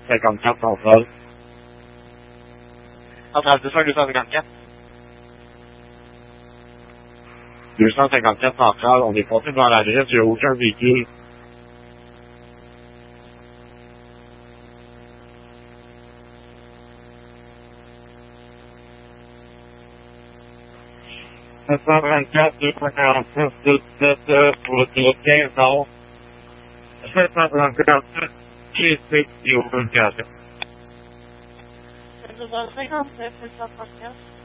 254 centrale. Centrale 254. 254 centrale, on est passé devant l'adresse, il n'y a aucun véhicule. « 734, 246, 27, pour le 15 non. 734, GC, il n'y a aucune occasion. 57, 734.